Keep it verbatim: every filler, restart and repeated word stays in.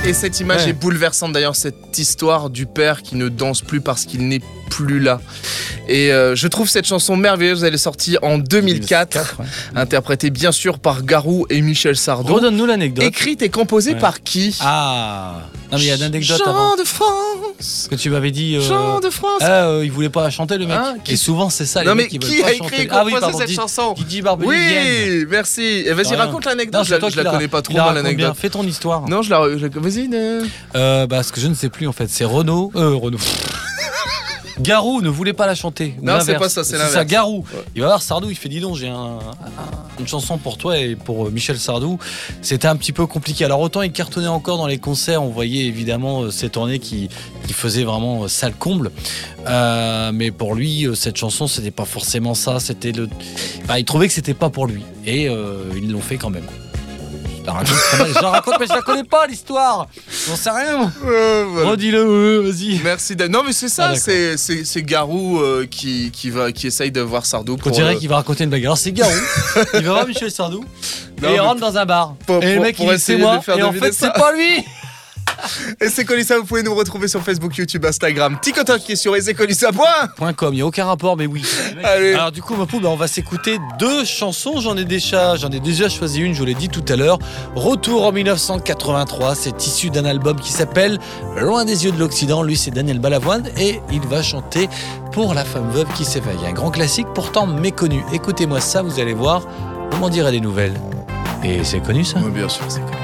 Et cette image Ouais. est bouleversante d'ailleurs, cette histoire du père qui ne danse plus parce qu'il n'est plus là. Et euh, je trouve cette chanson merveilleuse, elle est sortie en deux mille quatre, deux mille quatre, ouais. interprétée bien sûr par Garou et Michel Sardou. Redonne-nous l'anecdote. Écrite et composée Ouais. par qui? Ah non mais il y a une anecdote Jean avant de France. que tu m'avais dit. Euh... Jean de France. Ah, euh, il voulait pas la chanter le mec. Hein, qui- Et souvent c'est ça. Non les mais mecs, ils veulent qui pas a chanter. écrit et Ah oui, composé pardon, cette Di- chanson? Didi Barbelivien. Oui, merci. Et vas-y, Rien. raconte l'anecdote. Non, Je c'est la, toi je qui la la- connais pas tu trop, la moi, racontes bien. l'anecdote. Fais ton histoire. Non, je la. je- Vas-y. ne- Euh, bah, ce que je ne sais plus en fait, c'est Renaud. Euh, Renaud. Garou ne voulait pas la chanter. ou Non, c'est l'inverse. pas ça, c'est ça. l'inverse. Garou. Ouais. Il va voir Sardou, il fait dis donc, j'ai un, un- une chanson pour toi et pour euh, Michel Sardou. C'était un petit peu compliqué. Alors autant il cartonnait encore dans les concerts, on voyait évidemment euh, ces tournées qui, qui faisaient vraiment euh, sale comble. Euh, mais pour lui, euh, cette chanson, c'était pas forcément ça. C'était le. Enfin, il trouvait que c'était pas pour lui. Et euh, ils l'ont fait quand même. Je la raconte, très mal. Je la raconte, mais je la connais pas l'histoire. J'en sais rien. moi. Euh, voilà. Redis-le, euh, vas-y. Merci. Dan. Non, mais c'est Ah, ça. d'accord. c'est, c'est, c'est Garou euh, qui, qui, va, qui essaye de voir Sardou. On Pour, dirait euh, qu'il va raconter une blague. Alors c'est Garou, il va voir Michel Sardou Non, et il mais rentre dans un bar. pour- et le pour- mec pour il dit essayer c'est de moi faire et en deviner fait ça. c'est pas lui. Et c'est connu ça, vous pouvez nous retrouver sur Facebook, YouTube, Instagram. TikTok qui est sur et c'est connu ça. Point. Point .com, il n'y a aucun rapport mais oui. Allez. Alors du coup ma poule, bah, on va s'écouter deux chansons. J'en ai déjà, j'en ai déjà choisi une, je vous l'ai dit tout à l'heure. Retour en dix-neuf cent quatre-vingt-trois, c'est issu d'un album qui s'appelle Loin des yeux de l'Occident. Lui c'est Daniel Balavoine et il va chanter Pour la femme veuve qui s'éveille. Un grand classique pourtant méconnu. Écoutez-moi ça, vous allez voir, vous m'en direz des nouvelles. Et c'est connu ça. Oui, bien sûr, c'est connu.